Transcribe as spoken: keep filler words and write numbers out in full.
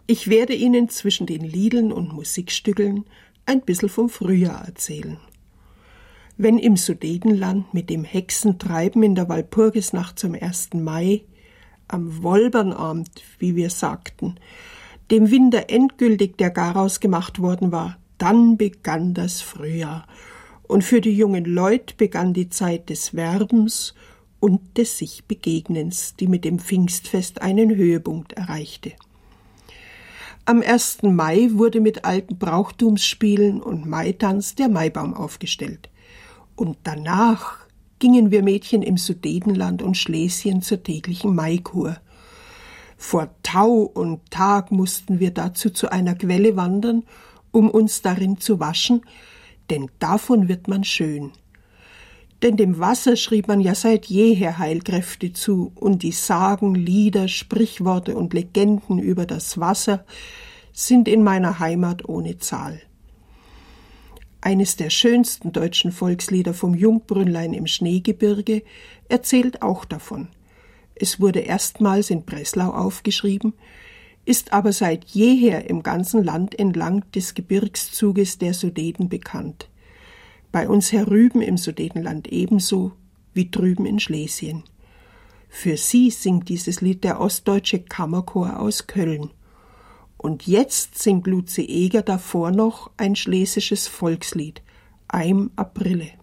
Ich werde Ihnen zwischen den Liedern und Musikstückeln ein bisschen vom Frühjahr erzählen. Wenn im Sudetenland mit dem Hexentreiben in der Walpurgisnacht zum ersten Mai, am Wolbernabend, wie wir sagten, dem Winter endgültig der Garaus gemacht worden war, dann begann das Frühjahr und für die jungen Leut begann die Zeit des Werbens und des Sich-Begegnens, die mit dem Pfingstfest einen Höhepunkt erreichte. Am ersten Mai wurde mit alten Brauchtumsspielen und Maitanz der Maibaum aufgestellt. Und danach gingen wir Mädchen im Sudetenland und Schlesien zur täglichen Maikur. Vor Tau und Tag mussten wir dazu zu einer Quelle wandern, um uns darin zu waschen, denn davon wird man schön. Denn dem Wasser schrieb man ja seit jeher Heilkräfte zu, und die Sagen, Lieder, Sprichworte und Legenden über das Wasser sind in meiner Heimat ohne Zahl. Eines der schönsten deutschen Volkslieder vom Jungbrünnlein im Schneegebirge erzählt auch davon. Es wurde erstmals in Breslau aufgeschrieben, ist aber seit jeher im ganzen Land entlang des Gebirgszuges der Sudeten bekannt. Bei uns herüben im Sudetenland ebenso wie drüben in Schlesien. Für sie singt dieses Lied der Ostdeutsche Kammerchor aus Köln. Und jetzt singt Luzi Eger davor noch ein schlesisches Volkslied, Eim Aprille.